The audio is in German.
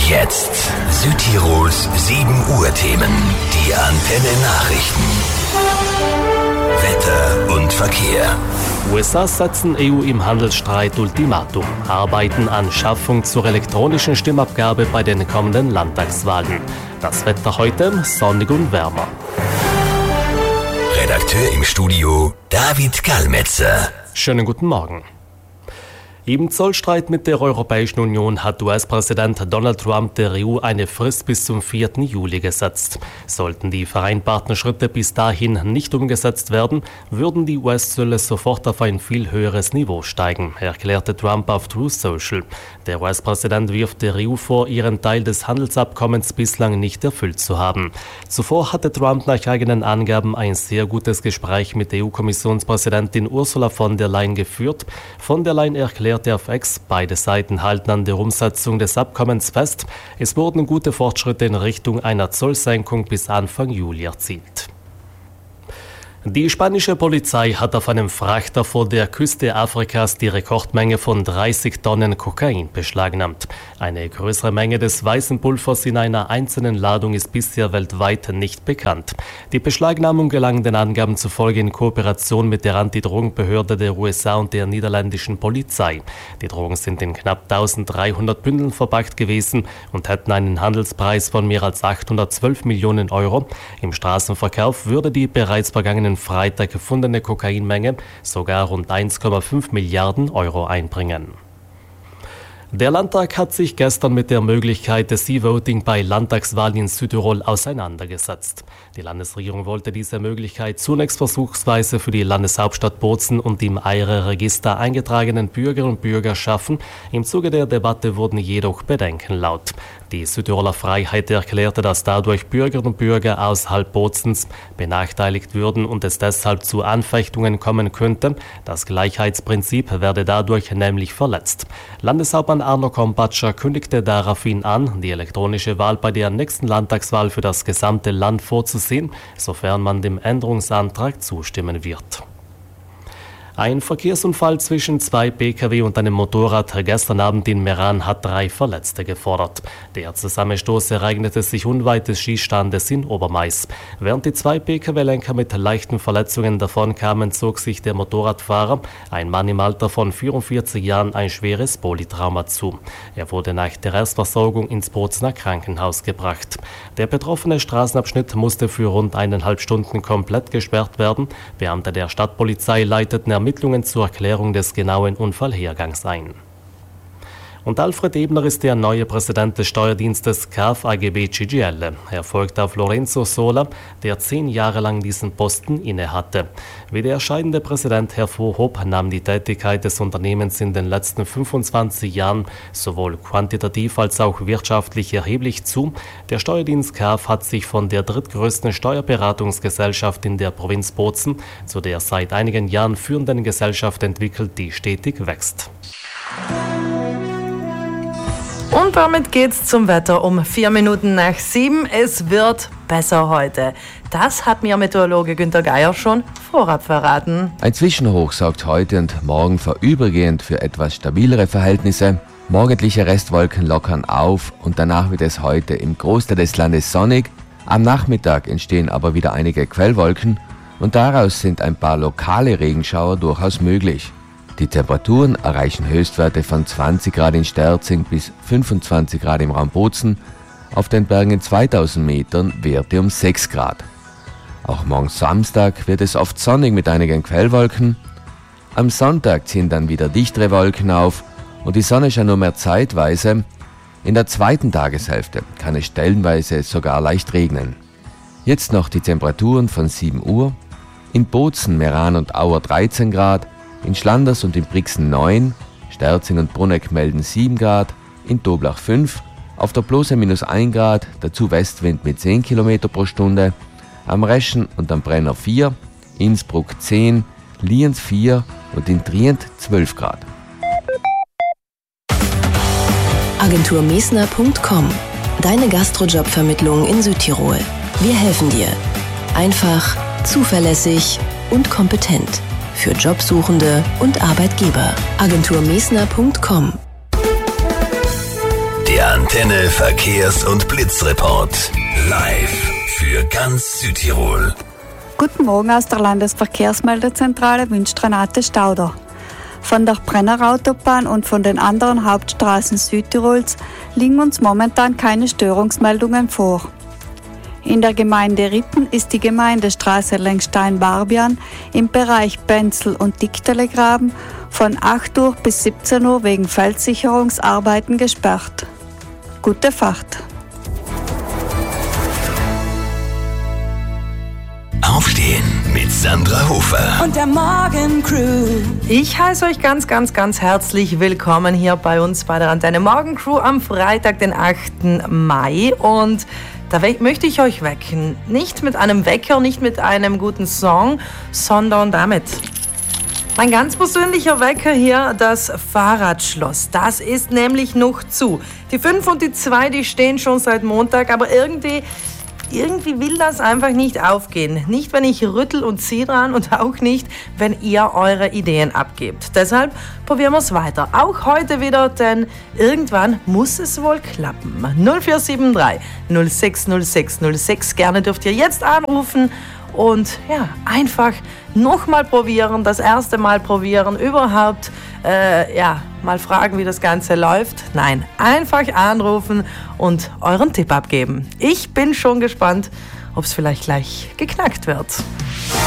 Jetzt Südtirols 7 Uhr Themen. Die Antenne Nachrichten. Wetter und Verkehr. USA setzen EU im Handelsstreit Ultimatum. Arbeiten an Schaffung zur elektronischen Stimmabgabe bei den kommenden Landtagswahlen. Das Wetter heute sonnig und wärmer. Redakteur im Studio David Kalmetzer. Schönen guten Morgen. Im Zollstreit mit der Europäischen Union hat US-Präsident Donald Trump der EU eine Frist bis zum 4. Juli gesetzt. Sollten die vereinbarten Schritte bis dahin nicht umgesetzt werden, würden die US-Zölle sofort auf ein viel höheres Niveau steigen, erklärte Trump auf Truth Social. Der US-Präsident wirft der EU vor, ihren Teil des Handelsabkommens bislang nicht erfüllt zu haben. Zuvor hatte Trump nach eigenen Angaben ein sehr gutes Gespräch mit EU-Kommissionspräsidentin Ursula von der Leyen geführt. Von der Leyen erklärte auf X, beide Seiten halten an der Umsetzung des Abkommens fest. Es wurden gute Fortschritte in Richtung einer Zollsenkung bis Anfang Juli erzielt. Die spanische Polizei hat auf einem Frachter vor der Küste Afrikas die Rekordmenge von 30 Tonnen Kokain beschlagnahmt. Eine größere Menge des weißen Pulvers in einer einzelnen Ladung ist bisher weltweit nicht bekannt. Die Beschlagnahmung gelang den Angaben zufolge in Kooperation mit der Antidrogenbehörde der USA und der niederländischen Polizei. Die Drogen sind in knapp 1300 Bündeln verpackt gewesen und hätten einen Handelspreis von mehr als 812 Millionen Euro. Im Straßenverkauf würde die bereits vergangenen Freitag gefundene Kokainmenge sogar rund 1,5 Milliarden Euro einbringen. Der Landtag hat sich gestern mit der Möglichkeit des E-Voting bei Landtagswahlen in Südtirol auseinandergesetzt. Die Landesregierung wollte diese Möglichkeit zunächst versuchsweise für die Landeshauptstadt Bozen und im EIRE-Register eingetragenen Bürgerinnen und Bürger schaffen. Im Zuge der Debatte wurden jedoch Bedenken laut. Die Südtiroler Freiheit erklärte, dass dadurch Bürgerinnen und Bürger außerhalb Bozens benachteiligt würden und es deshalb zu Anfechtungen kommen könnte. Das Gleichheitsprinzip werde dadurch nämlich verletzt. Landeshauptmann Arno Kompatscher kündigte daraufhin an, die elektronische Wahl bei der nächsten Landtagswahl für das gesamte Land vorzusehen, sofern man dem Änderungsantrag zustimmen wird. Ein Verkehrsunfall zwischen 2 Pkw und einem Motorrad gestern Abend in Meran hat 3 Verletzte gefordert. Der Zusammenstoß ereignete sich unweit des Schießstandes in Obermais. Während die 2 Pkw-Lenker mit leichten Verletzungen davonkamen, zog sich der Motorradfahrer, ein Mann im Alter von 44 Jahren, ein schweres Polytrauma zu. Er wurde nach der Erstversorgung ins Bozener Krankenhaus gebracht. Der betroffene Straßenabschnitt musste für rund 1,5 Stunden komplett gesperrt werden. Beamte der Stadtpolizei leiteten Ermittlungen zur Erklärung des genauen Unfallhergangs ein. Und Alfred Ebner ist der neue Präsident des Steuerdienstes KfAGB CGL. Er folgt auf Lorenzo Sola, der 10 Jahre lang diesen Posten innehatte. Wie der scheidende Präsident hervorhob, nahm die Tätigkeit des Unternehmens in den letzten 25 Jahren sowohl quantitativ als auch wirtschaftlich erheblich zu. Der Steuerdienst KF hat sich von der drittgrößten Steuerberatungsgesellschaft in der Provinz Bozen zu der seit einigen Jahren führenden Gesellschaft entwickelt, die stetig wächst. Und damit geht's zum Wetter um 4 Minuten nach 7. Es wird besser heute. Das hat mir Meteorologe Günter Geier schon vorab verraten. Ein Zwischenhoch sorgt heute und morgen vorübergehend für etwas stabilere Verhältnisse. Morgendliche Restwolken lockern auf und danach wird es heute im Großteil des Landes sonnig. Am Nachmittag entstehen aber wieder einige Quellwolken und daraus sind ein paar lokale Regenschauer durchaus möglich. Die Temperaturen erreichen Höchstwerte von 20 Grad in Sterzing bis 25 Grad im Raum Bozen. Auf den Bergen in 2000 Metern Werte um 6 Grad. Auch morgen Samstag wird es oft sonnig mit einigen Quellwolken. Am Sonntag ziehen dann wieder dichtere Wolken auf und die Sonne scheint nur mehr zeitweise. In der zweiten Tageshälfte kann es stellenweise sogar leicht regnen. Jetzt noch die Temperaturen von 7 Uhr. In Bozen, Meran und Auer 13 Grad. In Schlanders und in Brixen 9, Sterzing und Bruneck melden 7 Grad, in Toblach 5, auf der Blose -1 Grad, dazu Westwind mit 10 km pro Stunde, am Reschen und am Brenner 4, Innsbruck 10, Lienz 4 und in Trient 12 Grad. Agenturmesner.com. Deine Gastrojobvermittlung in Südtirol. Wir helfen dir. Einfach, zuverlässig und kompetent. Für Jobsuchende und Arbeitgeber. Agenturmesner.com. Der Antenne Verkehrs- und Blitzreport. Live für ganz Südtirol. Guten Morgen aus der Landesverkehrsmeldezentrale wünscht Renate Stauder. Von der Brennerautobahn und von den anderen Hauptstraßen Südtirols liegen uns momentan keine Störungsmeldungen vor. In der Gemeinde Ritten ist die Gemeindestraße Lengstein-Barbian im Bereich Benzel und Dichtelegraben von 8 Uhr bis 17 Uhr wegen Feldsicherungsarbeiten gesperrt. Gute Fahrt! Aufstehen mit Sandra Hofer. Und der Morgencrew. Ich heiße euch ganz herzlich willkommen hier bei uns bei der Antenne Morgencrew am Freitag, den 8. Mai. Und da möchte ich euch wecken. Nicht mit einem Wecker, nicht mit einem guten Song, sondern damit. Mein ganz persönlicher Wecker hier, das Fahrradschloss. Das ist nämlich noch zu. Die 5 und die 2, die stehen schon seit Montag, aber irgendwie will das einfach nicht aufgehen. Nicht, wenn ich rüttel und ziehe dran und auch nicht, wenn ihr eure Ideen abgebt. Deshalb probieren wir es weiter. Auch heute wieder, denn irgendwann muss es wohl klappen. 0473 060606. Gerne dürft ihr jetzt anrufen und ja, einfach nochmal probieren, das erste Mal probieren, überhaupt mal fragen, wie das Ganze läuft. Nein, einfach anrufen und euren Tipp abgeben. Ich bin schon gespannt, ob es vielleicht gleich geknackt wird.